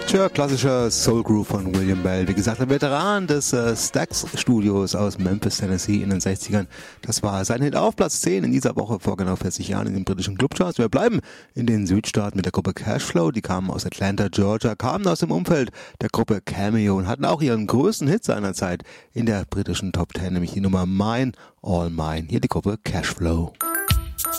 Tja, klassischer Soul Groove von William Bell. Wie gesagt, ein Veteran des Stax Studios aus Memphis, Tennessee in den 60ern. Das war sein Hit auf Platz 10 in dieser Woche vor genau 40 Jahren in den britischen Clubcharts. Wir bleiben in den Südstaaten mit der Gruppe Cashflow. Die kamen aus Atlanta, Georgia, kamen aus dem Umfeld der Gruppe Cameo und hatten auch ihren größten Hit seiner Zeit in der britischen Top 10, nämlich die Nummer Mine, All Mine. Hier die Gruppe Cashflow.